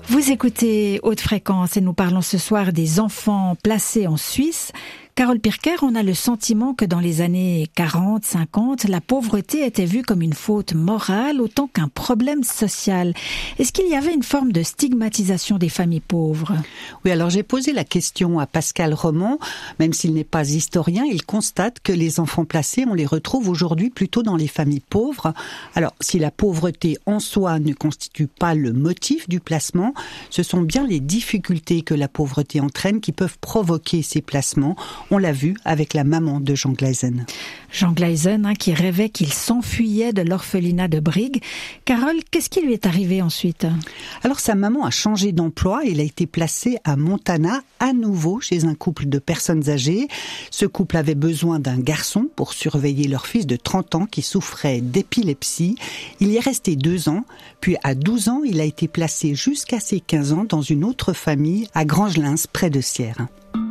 Vous écoutez Haute Fréquence et nous parlons ce soir des enfants placés en Suisse. Carole Pirker, on a le sentiment que dans les années 40, 50, la pauvreté était vue comme une faute morale autant qu'un problème social. Est-ce qu'il y avait une forme de stigmatisation des familles pauvres ? Oui, alors j'ai posé la question à Pascal Romand. Même s'il n'est pas historien, il constate que les enfants placés, on les retrouve aujourd'hui plutôt dans les familles pauvres. Alors, si la pauvreté en soi ne constitue pas le motif du placement, ce sont bien les difficultés que la pauvreté entraîne qui peuvent provoquer ces placements. On l'a vu avec la maman de Jean Gleisen. Jean Gleisen, qui rêvait qu'il s'enfuyait de l'orphelinat de Brigue. Carole, qu'est-ce qui lui est arrivé ensuite ? Alors sa maman a changé d'emploi. Il a été placé à Montana, à nouveau chez un couple de personnes âgées. Ce couple avait besoin d'un garçon pour surveiller leur fils de 30 ans qui souffrait d'épilepsie. Il y est resté 2 ans. Puis à 12 ans, il a été placé jusqu'à ses 15 ans dans une autre famille à Grangelins, près de Sierre.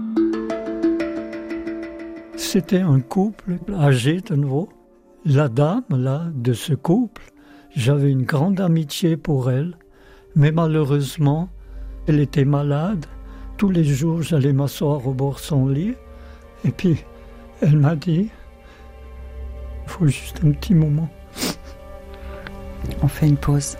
C'était un couple âgé de nouveau. La dame, là, de ce couple, j'avais une grande amitié pour elle. Mais malheureusement, elle était malade. Tous les jours, j'allais m'asseoir au bord de son lit. Et puis, elle m'a dit, il faut juste un petit moment. On fait une pause.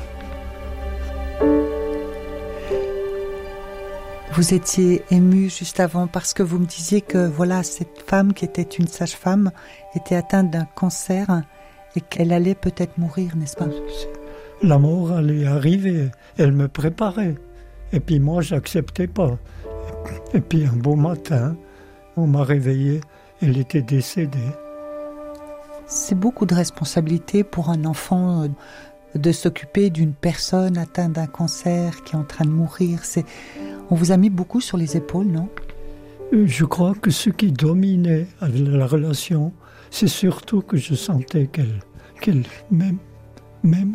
Vous étiez ému juste avant parce que vous me disiez que voilà, cette femme qui était une sage-femme était atteinte d'un cancer et qu'elle allait peut-être mourir, n'est-ce pas ? La mort allait arriver, elle me préparait. Et puis moi, j'acceptais pas. Et puis un beau matin, on m'a réveillé, elle était décédée. C'est beaucoup de responsabilité pour un enfant de s'occuper d'une personne atteinte d'un cancer qui est en train de mourir. On vous a mis beaucoup sur les épaules, non ? Je crois que ce qui dominait la relation, c'est surtout que je sentais qu'elle m'aimait.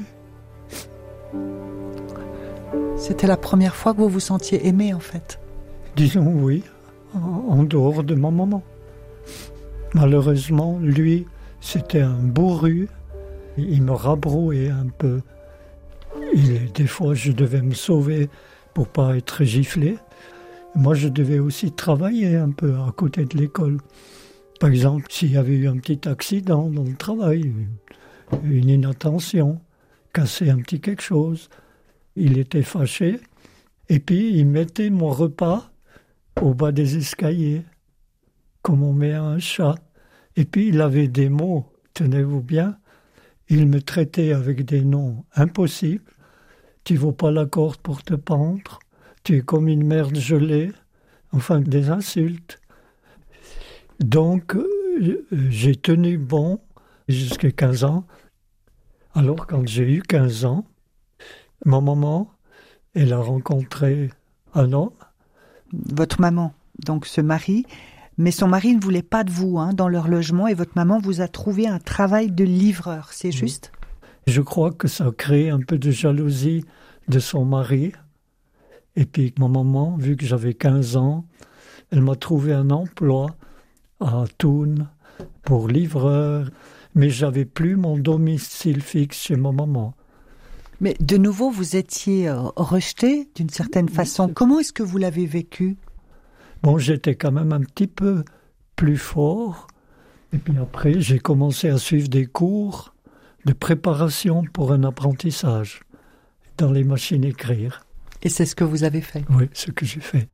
C'était la première fois que vous vous sentiez aimé, en fait ? Disons oui, en dehors de ma maman. Malheureusement, lui, c'était un bourru. Il me rabrouait un peu. Des fois, je devais me sauver pour pas être giflé. Moi, je devais aussi travailler un peu à côté de l'école. Par exemple, s'il y avait eu un petit accident dans le travail, une inattention, casser un petit quelque chose, il était fâché. Et puis, il mettait mon repas au bas des escaliers, comme on met un chat. Et puis, il avait des mots, tenez-vous bien, il me traitait avec des noms impossibles. Tu ne vaux pas la corde pour te pendre, tu es comme une merde gelée, enfin des insultes. Donc, j'ai tenu bon jusqu'à 15 ans. Alors, quand j'ai eu 15 ans, ma maman, elle a rencontré un homme. Votre maman, donc, se marie, mais son mari ne voulait pas de vous dans leur logement et votre maman vous a trouvé un travail de livreur, c'est juste ? Je crois que ça a créé un peu de jalousie de son mari. Et puis ma maman, vu que j'avais 15 ans, elle m'a trouvé un emploi à Thun pour livreur. Mais j'avais plus mon domicile fixe chez ma maman. Mais de nouveau, vous étiez rejeté d'une certaine façon. Comment est-ce que vous l'avez vécu ? Bon, j'étais quand même un petit peu plus fort. Et puis après, j'ai commencé à suivre des cours de préparation pour un apprentissage dans les machines à écrire. Et c'est ce que vous avez fait ? Oui, ce que j'ai fait.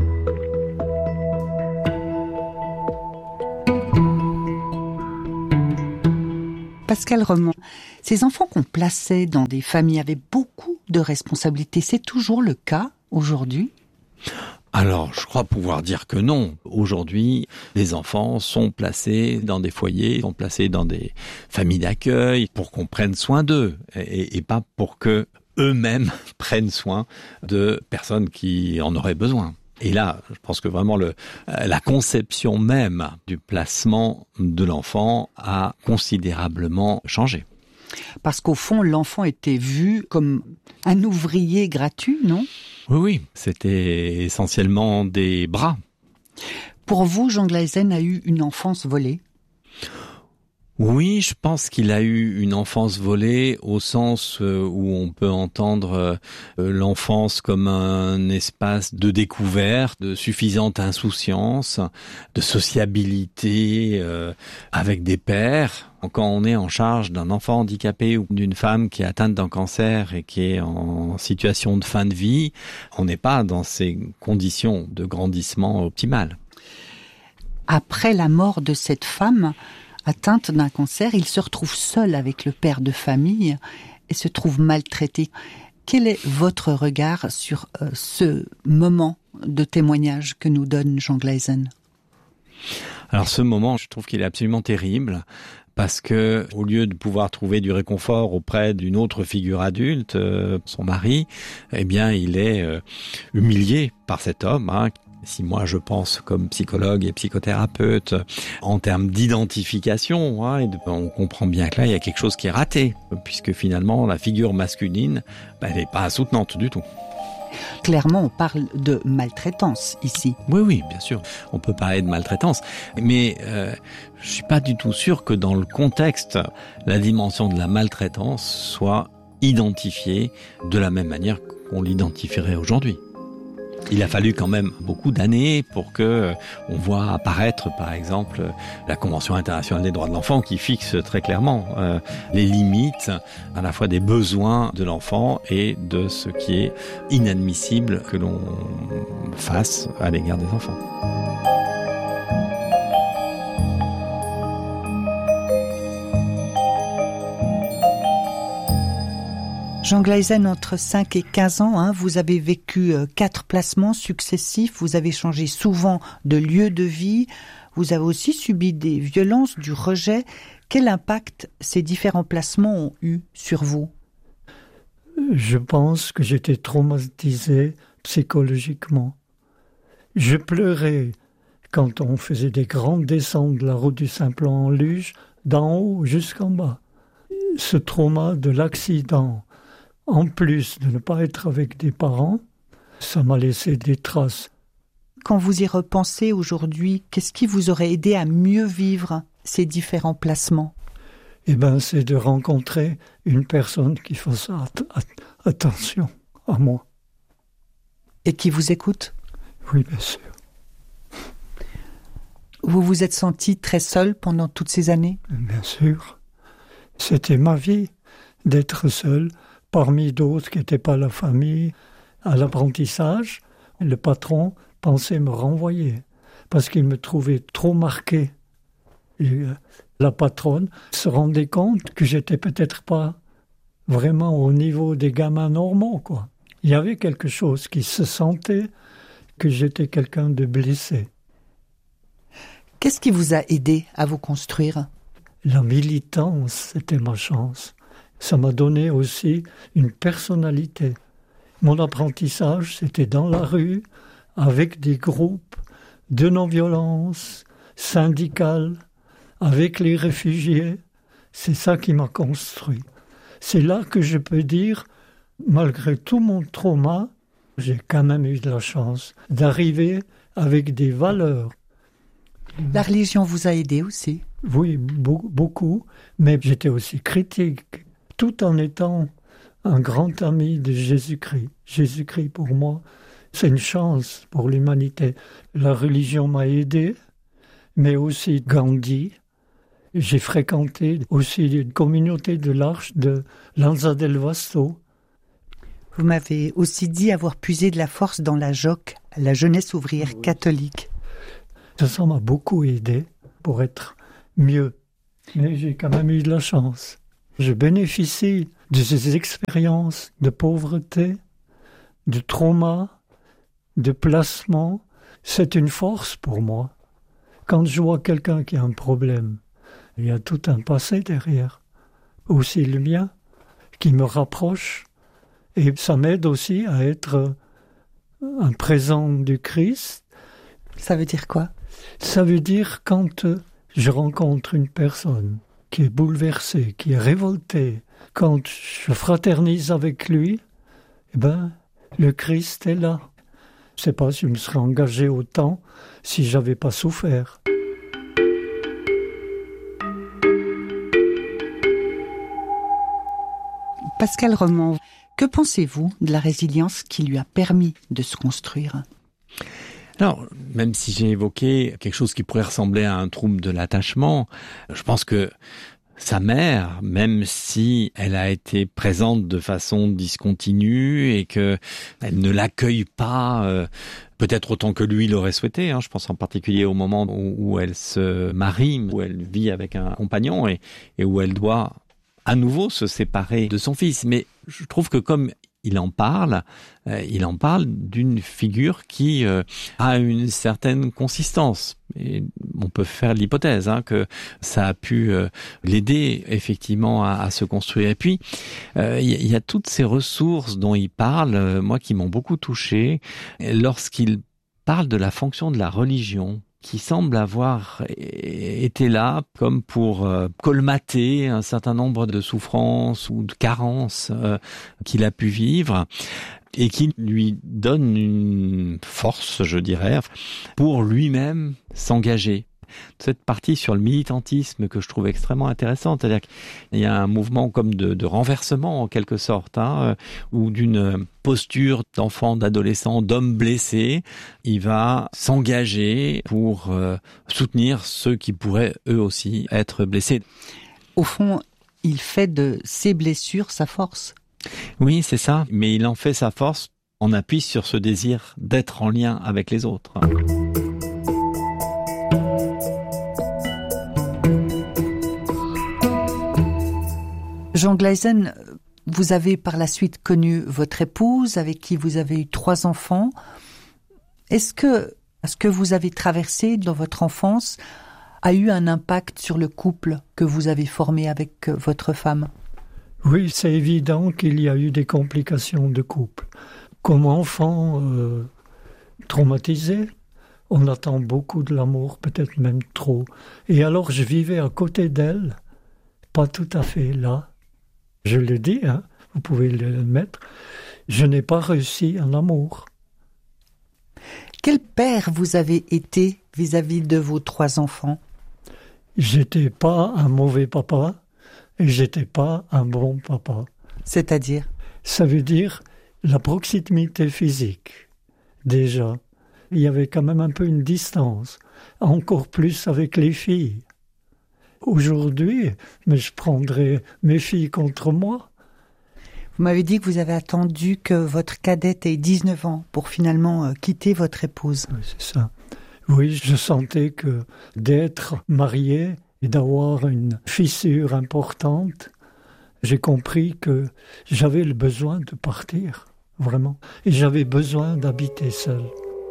Pascal Romand, ces enfants qu'on plaçait dans des familles avaient beaucoup de responsabilités. C'est toujours le cas aujourd'hui ? Alors, je crois pouvoir dire que non. Aujourd'hui, les enfants sont placés dans des foyers, sont placés dans des familles d'accueil pour qu'on prenne soin d'eux et pas pour que eux-mêmes prennent soin de personnes qui en auraient besoin. Et là, je pense que vraiment la conception même du placement de l'enfant a considérablement changé. Parce qu'au fond, l'enfant était vu comme un ouvrier gratuit, non ? Oui, c'était essentiellement des bras. Pour vous, Jean Gleisen a eu une enfance volée ? Oui, je pense qu'il a eu une enfance volée au sens où on peut entendre l'enfance comme un espace de découverte, de suffisante insouciance, de sociabilité avec des pairs. Quand on est en charge d'un enfant handicapé ou d'une femme qui est atteinte d'un cancer et qui est en situation de fin de vie, on n'est pas dans ces conditions de grandissement optimales. Après la mort de cette femme atteinte d'un cancer, il se retrouve seul avec le père de famille et se trouve maltraité. Quel est votre regard sur ce moment de témoignage que nous donne Jean Glaisen ? Alors ce moment, je trouve qu'il est absolument terrible. Parce que, au lieu de pouvoir trouver du réconfort auprès d'une autre figure adulte, son mari, eh bien, il est humilié par cet homme. Si moi je pense comme psychologue et psychothérapeute en termes d'identification, on comprend bien que là il y a quelque chose qui est raté, puisque finalement la figure masculine, elle n'est pas soutenante du tout. Clairement, on parle de maltraitance ici. Oui, bien sûr. On peut parler de maltraitance. Mais je suis pas du tout sûr que dans le contexte, la dimension de la maltraitance soit identifiée de la même manière qu'on l'identifierait aujourd'hui. Il a fallu quand même beaucoup d'années pour que on voit apparaître, par exemple, la Convention internationale des droits de l'enfant qui fixe très clairement les limites à la fois des besoins de l'enfant et de ce qui est inadmissible que l'on fasse à l'égard des enfants. Jean Glaisen, entre 5 et 15 ans, vous avez vécu 4 placements successifs, vous avez changé souvent de lieu de vie, vous avez aussi subi des violences, du rejet. Quel impact ces différents placements ont eu sur vous ? Je pense que j'étais traumatisé psychologiquement. Je pleurais quand on faisait des grandes descentes de la route du Simplon en luge, d'en haut jusqu'en bas. Ce trauma de l'accident, en plus de ne pas être avec des parents, ça m'a laissé des traces. Quand vous y repensez aujourd'hui, qu'est-ce qui vous aurait aidé à mieux vivre ces différents placements ? C'est de rencontrer une personne qui fasse attention à moi. Et qui vous écoute ? Oui, bien sûr. Vous vous êtes senti très seul pendant toutes ces années ? Bien sûr. C'était ma vie d'être seul parmi d'autres qui n'étaient pas la famille. À l'apprentissage, le patron pensait me renvoyer parce qu'il me trouvait trop marqué. Et la patronne se rendait compte que j'étais peut-être pas vraiment au niveau des gamins normaux, quoi. Il y avait quelque chose qui se sentait que j'étais quelqu'un de blessé. Qu'est-ce qui vous a aidé à vous construire ? La militance, c'était ma chance. Ça m'a donné aussi une personnalité. Mon apprentissage, c'était dans la rue, avec des groupes de non-violence, syndicales, avec les réfugiés. C'est ça qui m'a construit. C'est là que je peux dire, malgré tout mon trauma, j'ai quand même eu de la chance d'arriver avec des valeurs. La religion vous a aidé aussi ? Oui, beaucoup, mais j'étais aussi critique, tout en étant un grand ami de Jésus-Christ. Jésus-Christ, pour moi, c'est une chance pour l'humanité. La religion m'a aidé, mais aussi Gandhi. J'ai fréquenté aussi une communauté de l'Arche de Lanza del Vasto. Vous m'avez aussi dit avoir puisé de la force dans la JOC, la jeunesse ouvrière catholique. Ça m'a beaucoup aidé pour être mieux. Mais j'ai quand même eu de la chance. Je bénéficie de ces expériences de pauvreté, de trauma, de placement. C'est une force pour moi. Quand je vois quelqu'un qui a un problème, il y a tout un passé derrière, aussi le mien, qui me rapproche. Et ça m'aide aussi à être un présent du Christ. Ça veut dire quoi ? Ça veut dire quand je rencontre une personne qui est bouleversée, qui est révoltée, quand je fraternise avec lui, le Christ est là. Je ne sais pas si je me serais engagé autant si je n'avais pas souffert. Pascal Roman, que pensez-vous de la résilience qui lui a permis de se construire ? Alors, même si j'ai évoqué quelque chose qui pourrait ressembler à un trouble de l'attachement, je pense que sa mère, même si elle a été présente de façon discontinue et que elle ne l'accueille pas peut-être autant que lui l'aurait souhaité, je pense en particulier au moment où elle se marie, où elle vit avec un compagnon et où elle doit à nouveau se séparer de son fils. Mais je trouve que comme il en parle d'une figure qui a une certaine consistance. Et on peut faire l'hypothèse que ça a pu l'aider effectivement à se construire. Et puis, il y a toutes ces ressources dont il parle, moi qui m'ont beaucoup touché, lorsqu'il parle de la fonction de la religion, qui semble avoir été là comme pour colmater un certain nombre de souffrances ou de carences qu'il a pu vivre et qui lui donne une force, je dirais, pour lui-même s'engager. Cette partie sur le militantisme que je trouve extrêmement intéressante, c'est-à-dire qu'il y a un mouvement comme de renversement en quelque sorte, ou d'une posture d'enfant, d'adolescent, d'homme blessé, il va s'engager pour soutenir ceux qui pourraient eux aussi être blessés. Au fond, il fait de ses blessures sa force. Oui, c'est ça, mais il en fait sa force en appui sur ce désir d'être en lien avec les autres. Jean Glaisen, vous avez par la suite connu votre épouse, avec qui vous avez eu 3 enfants. Est-ce que ce que vous avez traversé dans votre enfance a eu un impact sur le couple que vous avez formé avec votre femme ? Oui, c'est évident qu'il y a eu des complications de couple. Comme enfant traumatisé, on attend beaucoup de l'amour, peut-être même trop. Et alors je vivais à côté d'elle, pas tout à fait là. Je le dis, vous pouvez le mettre. Je n'ai pas réussi en amour. Quel père vous avez été vis-à-vis de vos 3 enfants ? J'étais pas un mauvais papa et j'étais pas un bon papa. C'est-à-dire ? Ça veut dire la proximité physique. Déjà, il y avait quand même un peu une distance, encore plus avec les filles. Aujourd'hui, mais je prendrais mes filles contre moi. Vous m'avez dit que vous avez attendu que votre cadette ait 19 ans pour finalement quitter votre épouse. Oui, c'est ça. Oui, je sentais que d'être marié et d'avoir une fissure importante, j'ai compris que j'avais le besoin de partir, vraiment. Et j'avais besoin d'habiter seul.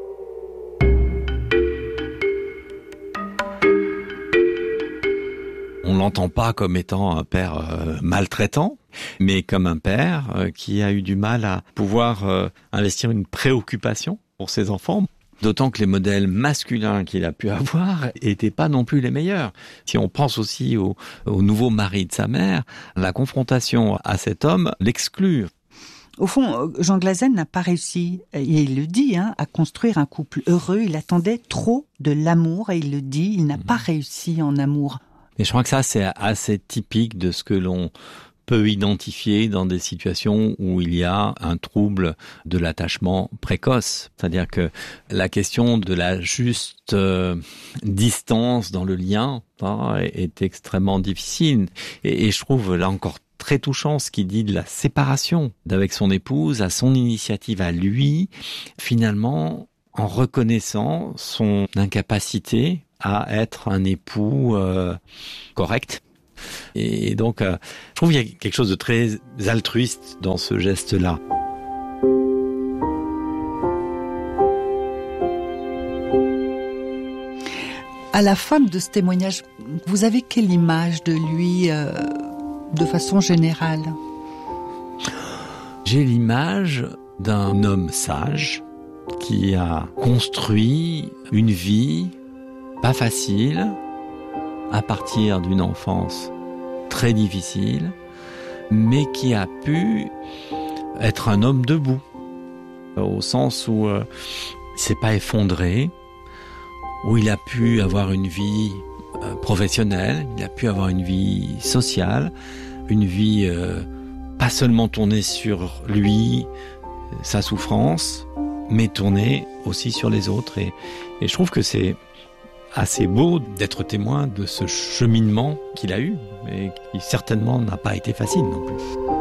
On l'entend pas comme étant un père maltraitant, mais comme un père qui a eu du mal à pouvoir investir une préoccupation pour ses enfants. D'autant que les modèles masculins qu'il a pu avoir étaient pas non plus les meilleurs. Si on pense aussi au nouveau mari de sa mère, la confrontation à cet homme l'exclut. Au fond, Jean Glaisen n'a pas réussi, et il le dit, à construire un couple heureux. Il attendait trop de l'amour, et il le dit, il n'a pas réussi en amour. Mais je crois que ça, c'est assez typique de ce que l'on peut identifier dans des situations où il y a un trouble de l'attachement précoce. C'est-à-dire que la question de la juste distance dans le lien est extrêmement difficile. Et je trouve là encore très touchant ce qu'il dit de la séparation d'avec son épouse, à son initiative à lui, finalement en reconnaissant son incapacité à être un époux correct. Et donc, je trouve qu'il y a quelque chose de très altruiste dans ce geste-là. À la fin de ce témoignage, vous avez quelle image de lui de façon générale ? J'ai l'image d'un homme sage qui a construit une vie pas facile à partir d'une enfance très difficile, mais qui a pu être un homme debout, au sens où il s'est pas effondré, où il a pu avoir une vie professionnelle, il a pu avoir une vie sociale, une vie pas seulement tourner sur lui, sa souffrance, mais tourner aussi sur les autres. Et je trouve que c'est assez beau d'être témoin de ce cheminement qu'il a eu, mais qui certainement n'a pas été facile non plus.